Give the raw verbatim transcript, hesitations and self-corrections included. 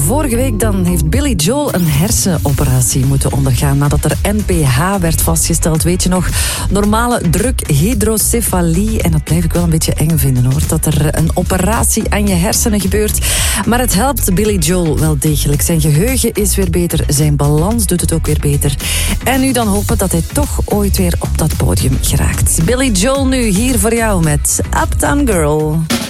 Vorige week dan heeft Billy Joel een hersenoperatie moeten ondergaan nadat er N P H werd vastgesteld. Weet je nog, normale drukhydrocefalie. En dat blijf ik wel een beetje eng vinden hoor, dat er een operatie aan je hersenen gebeurt. Maar het helpt Billy Joel wel degelijk. Zijn geheugen is weer beter, zijn balans doet het ook weer beter. En nu dan hopen dat hij toch ooit weer op dat podium geraakt. Billy Joel nu hier voor jou met Uptown Girl.